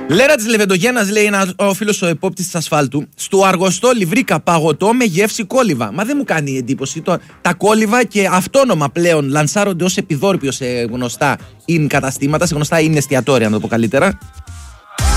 Λέρα της Λεβεντογέννας, λέει ο φίλος ο επόπτης της ασφάλτου, στο Αργοστόλι βρήκα παγωτό με γεύση κόλυβα. Μα δεν μου κάνει εντύπωση. Τα κόλυβα και αυτόνομα πλέον λανσάρονται ως επιδόρπιο σε γνωστά καταστήματα, σε γνωστά εστιατόρια, να το πω καλύτερα.